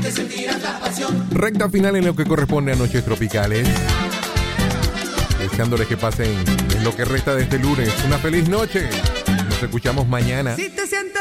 Recta final en lo que corresponde a Noches Tropicales. Deseándoles que pasen en lo que resta de este lunes una feliz noche. Nos escuchamos mañana. Si te sientes